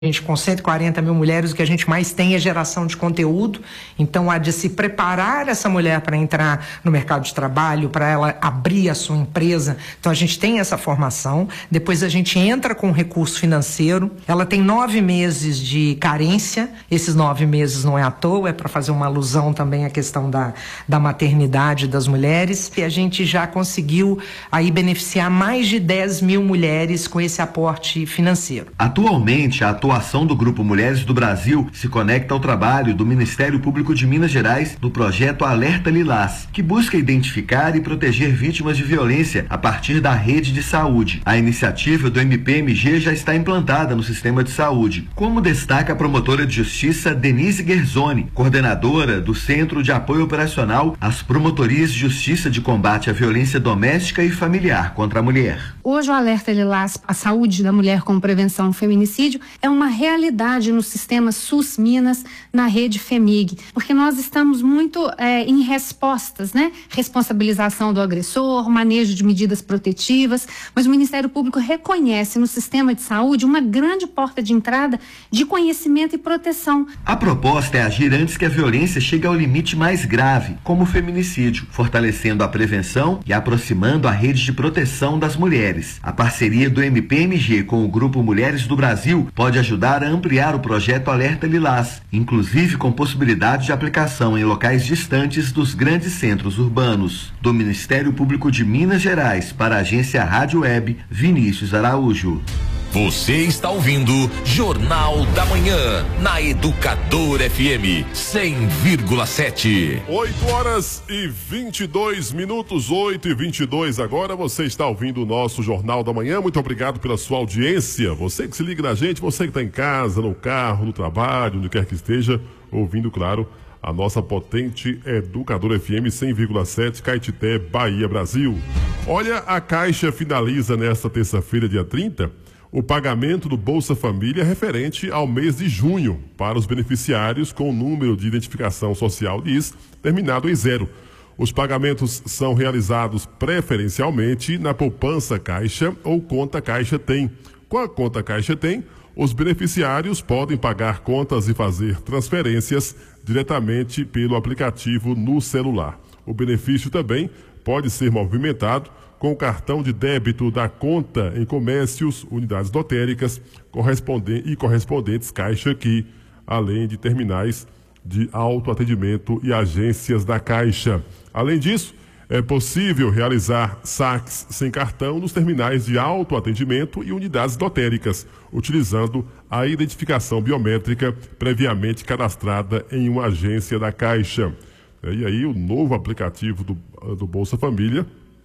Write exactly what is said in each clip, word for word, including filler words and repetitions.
A gente, com cento e quarenta mil mulheres, o que a gente mais tem é geração de conteúdo. Então, há de se preparar essa mulher para entrar no mercado de trabalho, para ela abrir a sua empresa. Então, a gente tem essa formação. Depois, a gente entra com recurso financeiro. Ela tem nove meses de carência. Esses nove meses não é à toa, é para fazer uma alusão também à questão da, da maternidade das mulheres. E a gente já conseguiu aí beneficiar mais de dez mil mulheres com esse aporte financeiro. Atualmente, a atuação A atuação do Grupo Mulheres do Brasil se conecta ao trabalho do Ministério Público de Minas Gerais no projeto Alerta Lilás, que busca identificar e proteger vítimas de violência a partir da rede de saúde. A iniciativa do M P M G já está implantada no sistema de saúde, como destaca a promotora de justiça Denise Guerzoni, coordenadora do Centro de Apoio Operacional às Promotorias de Justiça de Combate à Violência Doméstica e Familiar contra a Mulher. Hoje o Alerta Lilás, a saúde da mulher com prevenção ao feminicídio, é uma realidade no sistema SUS Minas, na rede FEMIG, porque nós estamos muito é, em respostas, né? Responsabilização do agressor, manejo de medidas protetivas, mas o Ministério Público reconhece no sistema de saúde uma grande porta de entrada de conhecimento e proteção. A proposta é agir antes que a violência chegue ao limite mais grave, como o feminicídio, fortalecendo a prevenção e aproximando a rede de proteção das mulheres. A parceria do M P M G com o Grupo Mulheres do Brasil pode ajudar a ampliar o projeto Alerta Lilás, inclusive com possibilidade de aplicação em locais distantes dos grandes centros urbanos. Do Ministério Público de Minas Gerais para a agência Rádio Web, Vinícius Araújo. Você está ouvindo Jornal da Manhã, na Educadora F M cem vírgula sete. oito horas e vinte e dois minutos, oito e vinte e dois agora. Você está ouvindo o nosso Jornal da Manhã. Muito obrigado pela sua audiência. Você que se liga na gente, você que está em casa, no carro, no trabalho, onde quer que esteja, ouvindo, claro, a nossa potente Educadora F M cem vírgula sete, Caetité, Bahia, Brasil. Olha, a Caixa finaliza nesta terça-feira, dia trinta, o pagamento do Bolsa Família referente ao mês de junho para os beneficiários com o número de identificação social D I S terminado em zero. Os pagamentos são realizados preferencialmente na poupança Caixa ou conta Caixa Tem. Com a conta Caixa Tem, os beneficiários podem pagar contas e fazer transferências diretamente pelo aplicativo no celular. O benefício também pode ser movimentado com o cartão de débito da conta em comércios, unidades lotéricas correspondentes e correspondentes Caixa Aqui, além de terminais de autoatendimento e agências da Caixa. Além disso, é possível realizar saques sem cartão nos terminais de autoatendimento e unidades lotéricas, utilizando a identificação biométrica previamente cadastrada em uma agência da Caixa. E aí o novo aplicativo do, do Bolsa Família,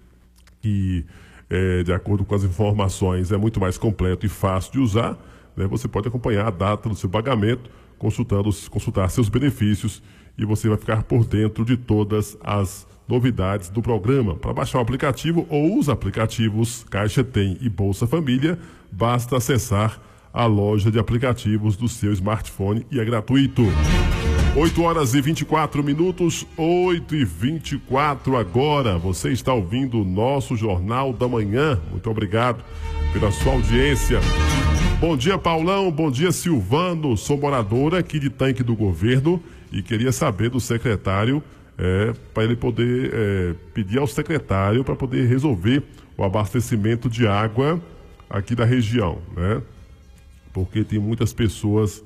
que, é, de acordo com as informações, é muito mais completo e fácil de usar, né? Você pode acompanhar a data do seu pagamento, consultando, consultar seus benefícios, e você vai ficar por dentro de todas as novidades do programa. Para baixar o aplicativo ou os aplicativos Caixa Tem e Bolsa Família, basta acessar a loja de aplicativos do seu smartphone e é gratuito. oito horas e vinte e quatro minutos, oito e vinte e quatro agora. Você está ouvindo o nosso Jornal da Manhã. Muito obrigado pela sua audiência. Bom dia, Paulão. Bom dia, Silvano. Sou moradora aqui de Tanque do Governo e queria saber do secretário, é, para ele poder é, pedir ao secretário para poder resolver o abastecimento de água aqui da região, né? Porque tem muitas pessoas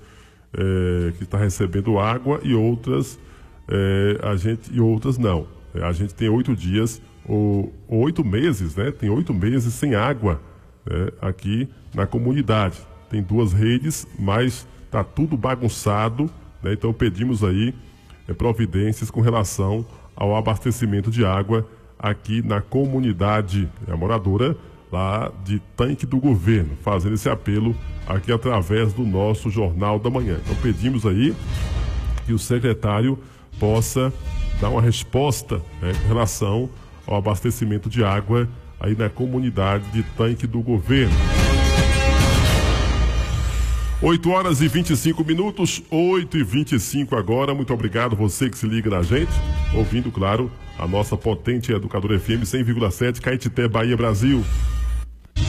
É, que está recebendo água e outras é, a gente e outras não. É, a gente tem oito dias ou, ou oito meses, né? Tem oito meses sem água, né? Aqui na comunidade. Tem duas redes, mas está tudo bagunçado, né? Então pedimos aí é, providências com relação ao abastecimento de água aqui na comunidade. É a moradora lá de Tanque do Governo, fazendo esse apelo aqui através do nosso Jornal da Manhã. Então pedimos aí que o secretário possa dar uma resposta, né, com relação ao abastecimento de água aí na comunidade de Tanque do Governo. oito horas e vinte e cinco minutos, oito e vinte e cinco agora. Muito obrigado você que se liga na gente, ouvindo, claro, a nossa potente Educadora F M cem vírgula sete, Caetité, Bahia, Brasil.